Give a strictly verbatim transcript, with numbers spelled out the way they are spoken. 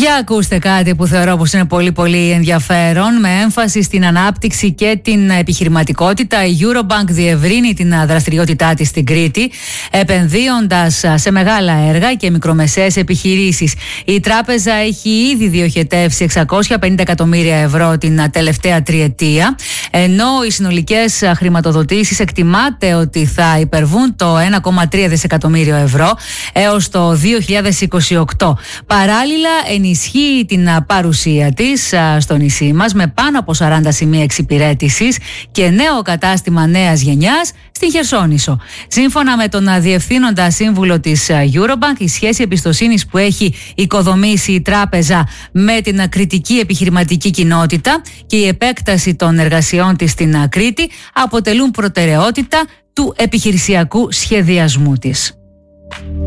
Για ακούστε κάτι που θεωρώ πως είναι πολύ πολύ ενδιαφέρον. Με έμφαση στην ανάπτυξη και την επιχειρηματικότητα, η Eurobank διευρύνει την δραστηριότητά της στην Κρήτη, επενδύοντας σε μεγάλα έργα και μικρομεσαίες επιχειρήσεις. Η τράπεζα έχει ήδη διοχετεύσει εξακόσια πενήντα εκατομμύρια ευρώ την τελευταία τριετία, ενώ οι συνολικές χρηματοδοτήσεις εκτιμάται ότι θα υπερβούν το ένα κόμμα τρία δισεκατομμύριο ευρώ έως το δύο χιλιάδες είκοσι οκτώ. Παράλληλα, ενισχύει την παρουσία της στο νησί μας με πάνω από σαράντα σημεία εξυπηρέτησης και νέο κατάστημα νέας γενιάς στην Χερσόνησο. Σύμφωνα με τον διευθύνοντα σύμβουλο της Eurobank, η σχέση εμπιστοσύνης που έχει οικοδομήσει η τράπεζα με την κριτική επιχειρηματική κοινότητα και η επέκταση των εργασιών της στην Κρήτη αποτελούν προτεραιότητα του επιχειρησιακού σχεδιασμού της.